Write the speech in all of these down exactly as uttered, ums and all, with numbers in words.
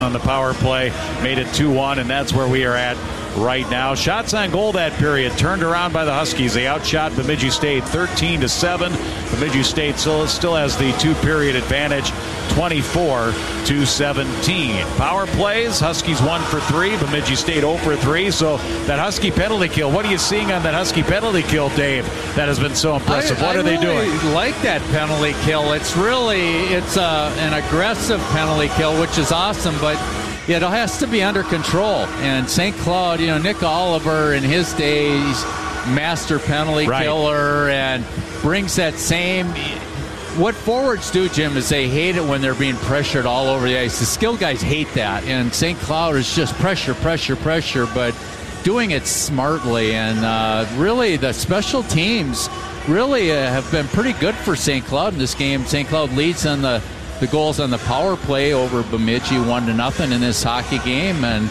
on the power play, made it two one, and that's where we are at right now. Shots on goal that period turned around by the Huskies. They outshot Bemidji State thirteen to seven. Bemidji State still, still has the two-period advantage, twenty-four to seventeen. Power plays, Huskies one for three, Bemidji State zero for three. So that Husky penalty kill, what are you seeing on that Husky penalty kill, Dave, that has been so impressive? I, what I are they really doing? like that penalty kill. It's really, it's a, an aggressive penalty kill, which is awesome, but it has to be under control. And Saint Cloud, you know, Nick Oliver in his days, master penalty right. killer, and brings that same. What forwards do, Jim, is they hate it when they're being pressured all over the ice. The skilled guys hate that, and Saint Cloud is just pressure, pressure, pressure, but doing it smartly. And uh, really, the special teams really uh, have been pretty good for Saint Cloud in this game. Saint Cloud leads on the the goals on the power play over Bemidji, one to nothing in this hockey game. And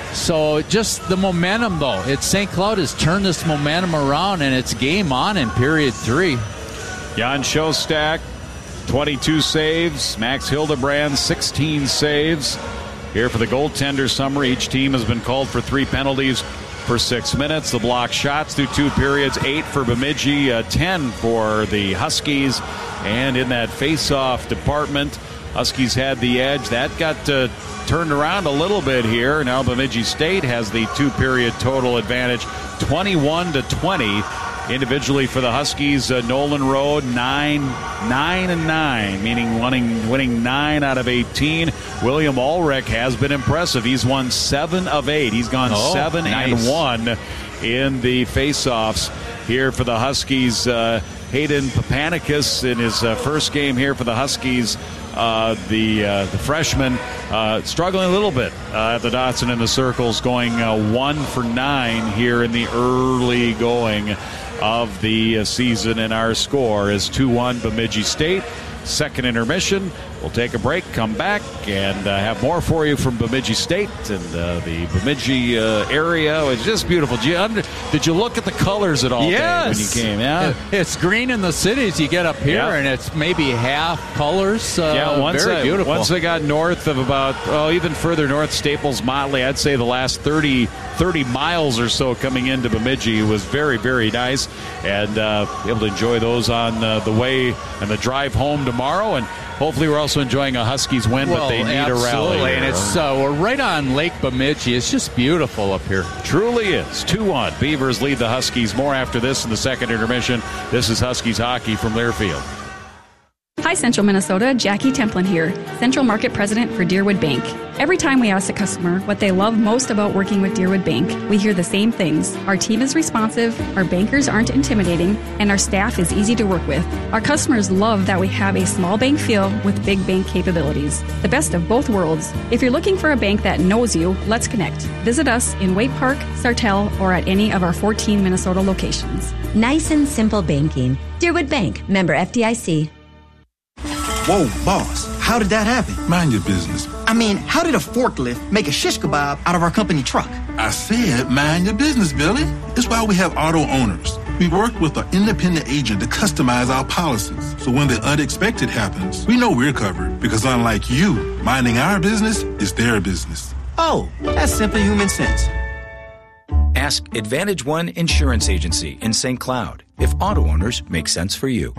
so just the momentum, though. It's Saint Cloud has turned this momentum around, and it's game on in period three. Jan Shostak, twenty-two saves. Max Hildebrand, sixteen saves. Here for the goaltender summary, each team has been called for three penalties for six minutes. The block shots through two periods, eight for Bemidji, uh, ten for the Huskies. And in that face-off department, Huskies had the edge. That got uh, turned around a little bit here. Now Bemidji State has the two-period total advantage, twenty-one to twenty. Individually for the Huskies, uh, Nolan Road, nine, nine and nine, meaning winning, winning nine out of eighteen. William Ulrich has been impressive. He's won seven of eight. He's gone oh, seven nice. and one in the face-offs here for the Huskies. Uh, Hayden Papanicus in his uh, first game here for the Huskies. Uh, the uh, the freshman uh, struggling a little bit uh, at the Dotson in the circles, going uh, one for nine here in the early going of the uh, season. And our score is two one Bemidji State. Second intermission. We'll take a break, come back, and uh, have more for you from Bemidji State and uh, the Bemidji uh, area. It's just beautiful. Did you, under, did you look at the colors at all yes. day when you came? Yeah, it's green in the cities. You get up here, yeah. and it's maybe half colors. Uh, yeah, once very I, beautiful. Once they got north of about, oh, even further north, Staples, Motley, I'd say the last thirty, thirty miles or so coming into Bemidji was very, very nice, and uh, able to enjoy those on uh, the way and the drive home tomorrow. And hopefully we're also enjoying a Huskies win, well, but they need absolutely. a rally. And it's, uh, we're right on Lake Bemidji. It's just beautiful up here. Truly is. two one. Beavers lead the Huskies. More after this in the second intermission. This is Huskies hockey from Learfield. Hi, Central Minnesota. Jackie Templin here, Central Market President for Deerwood Bank. Every time we ask a customer what they love most about working with Deerwood Bank, we hear the same things. Our team is responsive, our bankers aren't intimidating, and our staff is easy to work with. Our customers love that we have a small bank feel with big bank capabilities. The best of both worlds. If you're looking for a bank that knows you, let's connect. Visit us in Waite Park, Sartell, or at any of our fourteen Minnesota locations. Nice and simple banking. Deerwood Bank, member F D I C. Whoa, boss, how did that happen? Mind your business. I mean, how did a forklift make a shish kebab out of our company truck? I said mind your business, Billy. It's why we have auto owners. We work with an independent agent to customize our policies. So when the unexpected happens, we know we're covered because unlike you, minding our business is their business. Oh, that's simply human sense. Ask Advantage One Insurance Agency in Saint Cloud if auto owners make sense for you.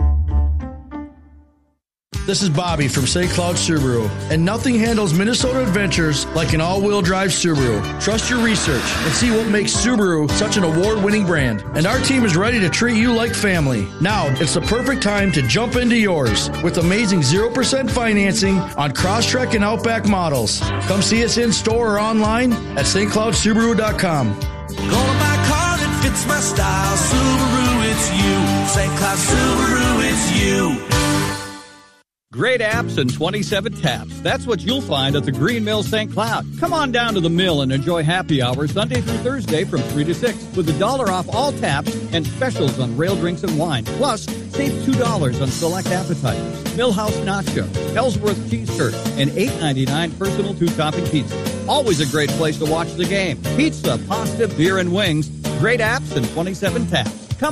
This is Bobby from Saint Cloud Subaru, and nothing handles Minnesota adventures like an all-wheel drive Subaru. Trust your research and see what makes Subaru such an award-winning brand. And our team is ready to treat you like family. Now, it's the perfect time to jump into yours with amazing zero percent financing on Crosstrek and Outback models. Come see us in-store or online at S T Cloud Subaru dot com. Gonna buy a car that fits my style. Subaru, it's you. Saint Cloud Subaru, it's you. Great apps and twenty-seven taps. That's what you'll find at the Green Mill Saint Cloud. Come on down to the mill and enjoy happy hour Sunday through Thursday from three to six with a dollar off all taps and specials on rail drinks and wine. Plus, save two dollars on select appetizers, Millhouse Nacho, Ellsworth Cheese Curd, and eight ninety-nine personal two-topping pizza. Always a great place to watch the game. Pizza, pasta, beer, and wings. Great apps and twenty-seven taps.